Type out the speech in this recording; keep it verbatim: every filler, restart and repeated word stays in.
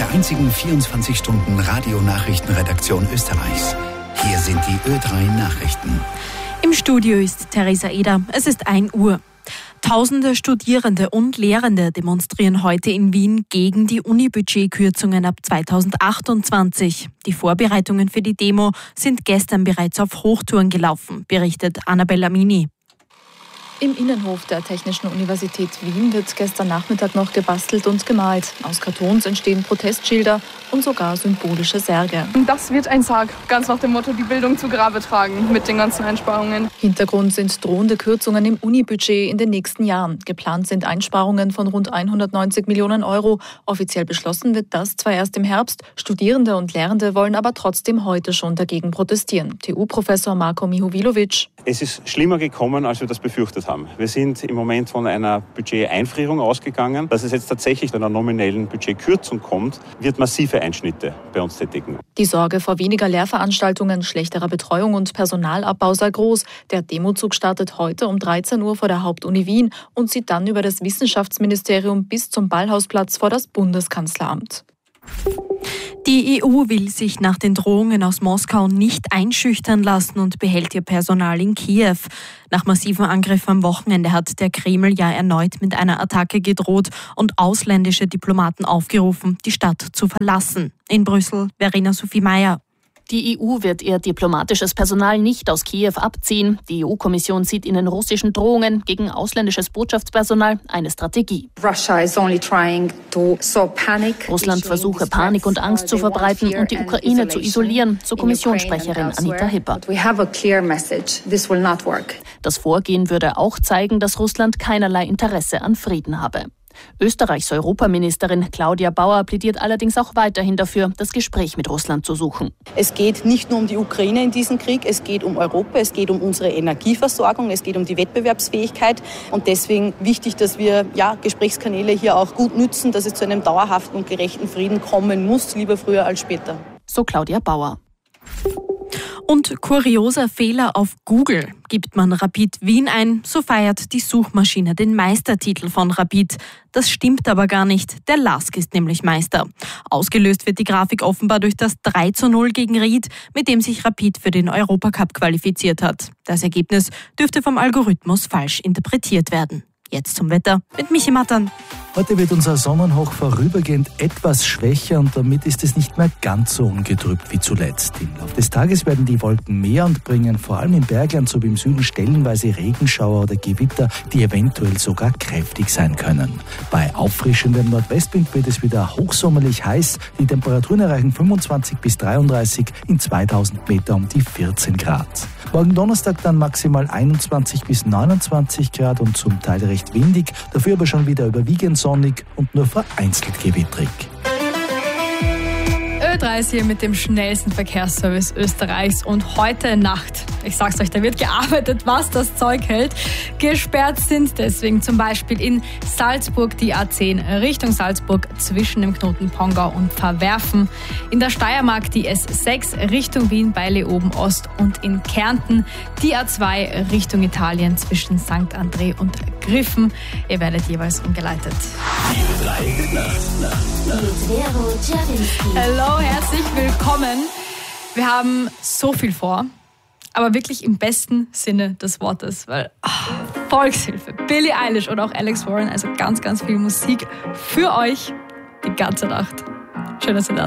der einzigen vierundzwanzig Stunden Radionachrichtenredaktion Österreichs. Hier sind die Ö drei Nachrichten. Im Studio ist Theresa Eder. Es ist ein Uhr. Tausende Studierende und Lehrende demonstrieren heute in Wien gegen die Uni-Budgetkürzungen ab zweitausendachtundzwanzig. Die Vorbereitungen für die Demo sind gestern bereits auf Hochtouren gelaufen, berichtet Annabella Mini. Im Innenhof der Technischen Universität Wien wird gestern Nachmittag noch gebastelt und gemalt. Aus Kartons entstehen Protestschilder und sogar symbolische Särge. Das wird ein Sarg, ganz nach dem Motto, die Bildung zu Grabe tragen mit den ganzen Einsparungen. Hintergrund sind drohende Kürzungen im Uni-Budget in den nächsten Jahren. Geplant sind Einsparungen von rund hundertneunzig Millionen Euro. Offiziell beschlossen wird das zwar erst im Herbst. Studierende und Lehrende wollen aber trotzdem heute schon dagegen protestieren. T U-Professor Marko Mihovilovic. Es ist schlimmer gekommen, als wir das befürchtet haben. Wir sind im Moment von einer Budgeteinfrierung ausgegangen. Dass es jetzt tatsächlich zu einer nominellen Budgetkürzung kommt, wird massive Einschnitte bei uns tätigen. Die Sorge vor weniger Lehrveranstaltungen, schlechterer Betreuung und Personalabbau sei groß. Der Demozug startet heute um dreizehn Uhr vor der Hauptuni Wien und zieht dann über das Wissenschaftsministerium bis zum Ballhausplatz vor das Bundeskanzleramt. Die E U will sich nach den Drohungen aus Moskau nicht einschüchtern lassen und behält ihr Personal in Kiew. Nach massiven Angriffen am Wochenende hat der Kreml ja erneut mit einer Attacke gedroht und ausländische Diplomaten aufgerufen, die Stadt zu verlassen. In Brüssel, Verena Sophie Meyer. Die E U wird ihr diplomatisches Personal nicht aus Kiew abziehen. Die E U-Kommission sieht in den russischen Drohungen gegen ausländisches Botschaftspersonal eine Strategie. Russland versuche Panik und Angst zu verbreiten und die Ukraine zu isolieren, so Kommissionssprecherin Anita Hipper. Das Vorgehen würde auch zeigen, dass Russland keinerlei Interesse an Frieden habe. Österreichs Europaministerin Claudia Bauer plädiert allerdings auch weiterhin dafür, das Gespräch mit Russland zu suchen. Es geht nicht nur um die Ukraine in diesem Krieg, es geht um Europa, es geht um unsere Energieversorgung, es geht um die Wettbewerbsfähigkeit und deswegen wichtig, dass wir ja, Gesprächskanäle hier auch gut nützen, dass es zu einem dauerhaften und gerechten Frieden kommen muss, lieber früher als später. So Claudia Bauer. Und kurioser Fehler auf Google. Gibt man Rapid Wien ein, so feiert die Suchmaschine den Meistertitel von Rapid. Das stimmt aber gar nicht. Der Lask ist nämlich Meister. Ausgelöst wird die Grafik offenbar durch das drei zu null gegen Ried, mit dem sich Rapid für den Europacup qualifiziert hat. Das Ergebnis dürfte vom Algorithmus falsch interpretiert werden. Jetzt zum Wetter mit Michi Mattern. Heute wird unser Sonnenhoch vorübergehend etwas schwächer und damit ist es nicht mehr ganz so ungetrübt wie zuletzt. Im Laufe des Tages werden die Wolken mehr und bringen vor allem im Bergland sowie im Süden stellenweise Regenschauer oder Gewitter, die eventuell sogar kräftig sein können. Bei auffrischendem Nordwestwind wird es wieder hochsommerlich heiß. Die Temperaturen erreichen fünfundzwanzig bis dreiunddreißig, in zweitausend Meter um die vierzehn Grad. Morgen Donnerstag dann maximal einundzwanzig bis neunundzwanzig Grad und zum Teil recht windig, dafür aber schon wieder überwiegend sonnig und nur vereinzelt gewittrig. Ö drei ist hier mit dem schnellsten Verkehrsservice Österreichs und heute Nacht, ich sag's euch, da wird gearbeitet, was das Zeug hält. Gesperrt sind deswegen zum Beispiel in Salzburg die A zehn Richtung Salzburg zwischen dem Knoten Pongau und Verwerfen, in der Steiermark die S sechs Richtung Wien bei Leoben Ost und in Kärnten die A zwei Richtung Italien zwischen Sankt André und Griffen. Ihr werdet jeweils umgeleitet. Hallo, herzlich willkommen. Wir haben so viel vor, aber wirklich im besten Sinne des Wortes, weil oh, Volkshilfe, Billie Eilish oder auch Alex Warren, also ganz, ganz viel Musik für euch die ganze Nacht. Schön, dass ihr da seid.